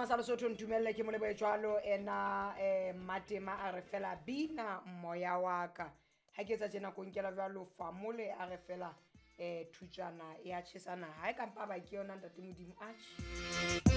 Setjhaba sa Lesotho ntumelle ke mo lebohe jwalo ena Matema a re fela bina moya wa ka ha ke etsa tjena ko nkela jwalo famole a re fela thutjana ya tjhesana ha e ka mpa ba ke yona ntate modimo atjhe